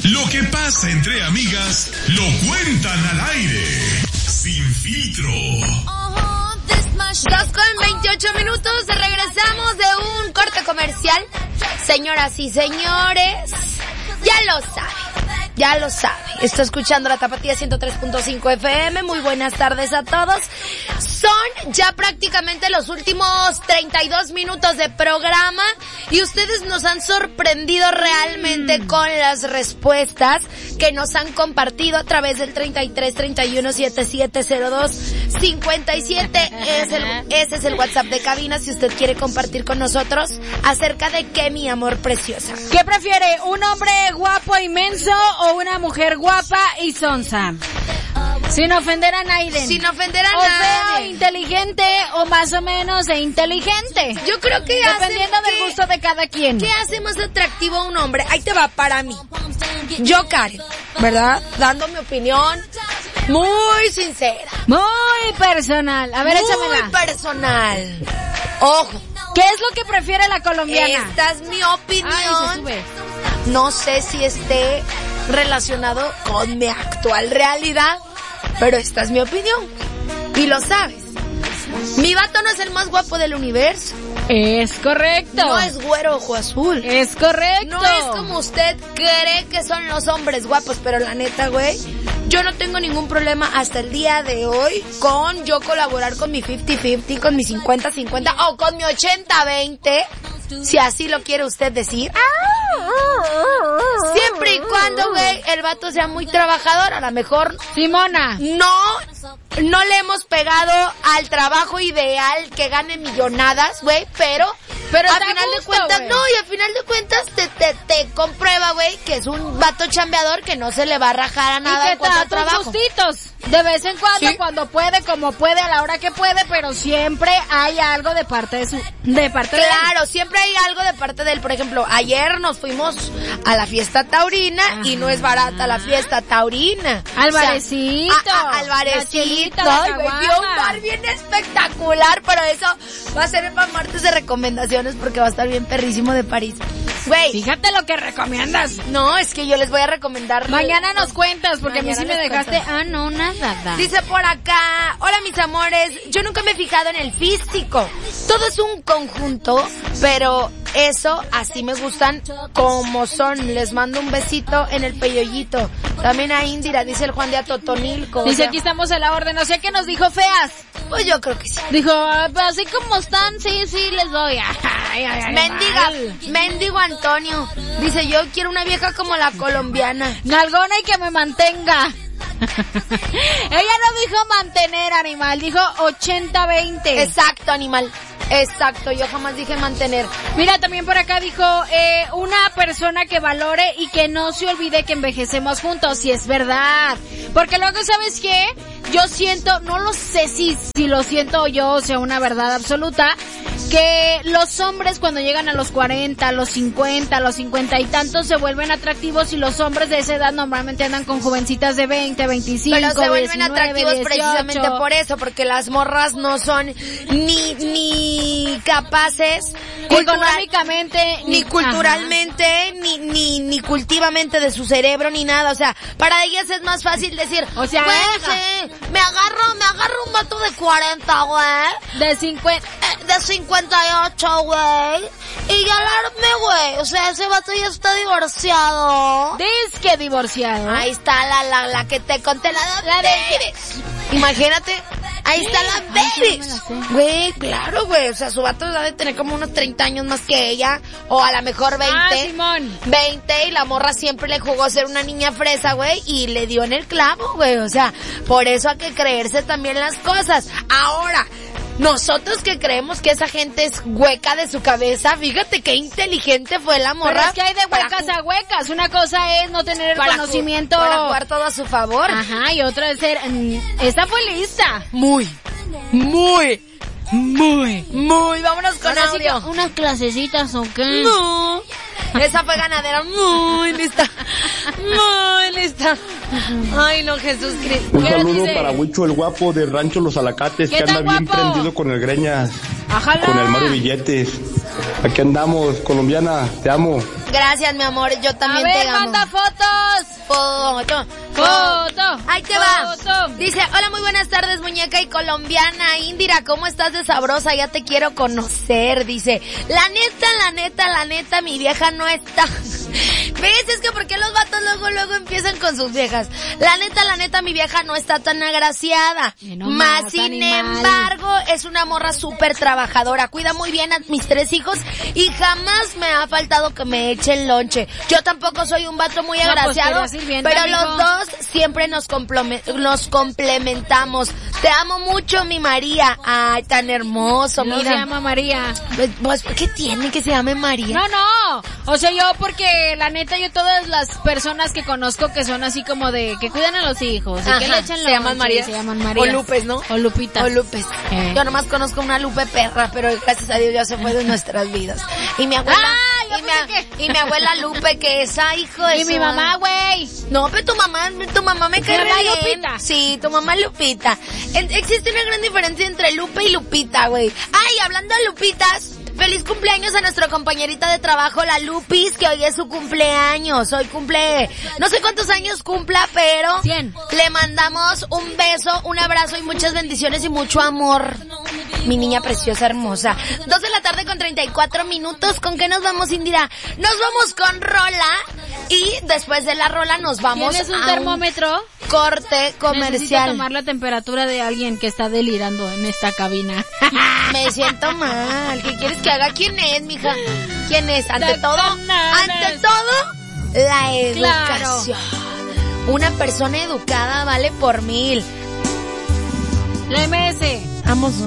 Lo que pasa entre amigas, lo cuentan al aire. Sin filtro. 2:28, regresamos de un corte comercial. Señoras y señores, ya lo sabe. Está escuchando la Tapatía 103.5 FM. Muy buenas tardes a todos. Son ya prácticamente los últimos 32 minutos de programa y ustedes nos han sorprendido realmente con las respuestas que nos han compartido a través del 33 31 7702 57. Ese es el WhatsApp de cabina si usted quiere compartir con nosotros acerca de qué, mi amor preciosa. ¿Qué prefiere, un hombre guapo inmenso o una mujer guapa y sonsa? Sin ofender a Naiden. Sin ofender a nadie. O sea, inteligente o más o menos inteligente. Yo creo que dependiendo del gusto de cada quien. ¿Qué hace más atractivo a un hombre? Ahí te va para mí. Yo, Karen, ¿verdad? Dando mi opinión muy sincera. Muy personal. A ver, échamela. Muy personal. Ojo. ¿Qué es lo que prefiere la colombiana? Esta es mi opinión. Ay, se sube. No sé si esté relacionado con mi actual realidad, pero esta es mi opinión. Y lo sabes. Mi vato no es el más guapo del universo. Es correcto. No es güero ojo azul. Es correcto. No es como usted cree que son los hombres guapos, pero la neta, güey, yo no tengo ningún problema hasta el día de hoy con yo colaborar con mi 50-50, con mi 50-50 o con mi 80-20, si así lo quiere usted decir. Siempre y cuando, güey, el vato sea muy trabajador, a lo mejor... Simona. No le hemos pegado al trabajo ideal que gane millonadas, güey, pero a final de cuentas, wey. No, y a final de cuentas te comprueba, güey, que es un vato chambeador que no se le va a rajar a nada en cuanto a trabajo. Gustitos, de vez en cuando, ¿sí? Cuando puede, como puede, a la hora que puede, pero siempre hay algo de parte de Claro, siempre hay algo de parte de él. Por ejemplo, ayer nos fuimos a la fiesta taurina. Ajá. Y no es barata la fiesta taurina. Al barecito. Al barecito. Ay, güey, dio un bar bien espectacular, pero eso va a ser para martes de recomendaciones porque va a estar bien perrísimo de París. Güey. Fíjate lo que recomiendas. No, es que yo les voy a recomendar. Mañana nos cuentas, porque mañana a mí sí me dejaste. No, nada. Dice por acá, hola mis amores, yo nunca me he fijado en el físico. Todo es un conjunto, pero eso, así me gustan como son. Les mando un besito en el peyollito. También a Indira, dice el Juan de Atotonilco. Dice, aquí estamos a la orden. O sea que nos dijo feas. Pues yo creo que sí. Dijo, así como están, sí, les doy. Mendigo Antonio. Dice, yo quiero una vieja como la colombiana. Nalgona y que me mantenga. Ella no dijo mantener, animal, dijo 80-20. Exacto, animal. Exacto, yo jamás dije mantener. Mira, también por acá dijo, una persona que valore y que no se olvide que envejecemos juntos, si es verdad. Porque luego, ¿sabes qué? Yo siento, no lo sé si lo siento yo, o sea, una verdad absoluta, que los hombres cuando llegan a los 40, a los 50, a los 50 y tantos se vuelven atractivos y los hombres de esa edad normalmente andan con jovencitas de 20, 25, pero se vuelven 19, atractivos 18. Precisamente por eso, porque las morras no son ni capaces económicamente, ni culturalmente, ni cultivamente de su cerebro, ni nada. O sea, para ellas es más fácil decir, o sea, me agarro un vato de 40, güey. De 50. De 58, güey. Y ya alarme, güey. O sea, ese vato ya está divorciado. Disque divorciado. Ahí está la que te conté, la de Imagínate. Ahí está la baby. Güey, claro, güey. O sea, su vato debe tener como unos 30 años más que ella. O a lo mejor 20. Simón. 20 y la morra siempre le jugó a ser una niña fresa, güey. Y le dio en el clavo, güey. O sea, por eso hay que creerse también las cosas. Ahora, nosotros que creemos que esa gente es hueca de su cabeza, fíjate qué inteligente fue la morra. Pero es que hay de huecas a huecas. Una cosa es no tener el conocimiento para jugar todo a su favor. Ajá, y otra es ser... esta fue lista. Muy. Vámonos con audio. Sí, unas clasecitas, ¿o qué? No. Esa fue ganadera muy lista. Ay, no, Jesús Cristo. Un saludo para Huicho el guapo de Rancho Los Alacates, que anda bien prendido con el Greñas. Ajala. Con el Mario Billetes. Aquí andamos, colombiana, te amo. Gracias, mi amor, yo también te amo. Manda fotos. Foto. Ahí te va. Dice, hola, muy buenas tardes, muñeca y colombiana. Indira, ¿cómo estás de sabrosa? Ya te quiero conocer. Dice, la neta, mi vieja no está. ¿Ves? Es que ¿por qué los vatos luego empiezan con sus viejas? La neta, mi vieja no está tan agraciada. Más sin embargo, es una morra súper trabajadora. Cuida muy bien a mis 3 hijos y jamás me ha faltado que me echen lonche. Yo tampoco soy un vato muy agraciado, pero los dos siempre nos complementamos. Te amo mucho, mi María. Ay, tan hermoso, mira. No se llama María. Pues, ¿qué tiene que se llame María? No. O sea, yo porque la neta yo todas las personas que conozco que son así como de que cuidan a los hijos y que le echan se llaman María. O Lupes, ¿no? O Lupita. O Lupes. Yo nomás conozco una Lupe perra, pero gracias a Dios ya se fue de nuestras vidas. Y mi abuela... Y mi abuela Lupe, que esa, hijo de Y mi mamá, güey. No, pero tu mamá me cae bien. Lupita. Sí, tu mamá Lupita. Existe una gran diferencia entre Lupe y Lupita, güey. Ay, hablando de Lupitas, feliz cumpleaños a nuestra compañerita de trabajo, la Lupis, que hoy es su cumpleaños. Hoy cumple, no sé cuántos años cumpla, pero 100. Le mandamos un beso, un abrazo y muchas bendiciones y mucho amor. Mi niña preciosa, hermosa. 2:34 p.m. ¿Con qué nos vamos, Indira? Nos vamos con rola y después de la rola nos vamos ¿Tienes un termómetro? Corte comercial. Necesito tomar la temperatura de alguien que está delirando en esta cabina. Me siento mal. ¿Qué quieres que haga? ¿Quién es, mija? ¿Quién es? Ante todo, la educación. Claro. Una persona educada vale por 1000. La MS. Vamos.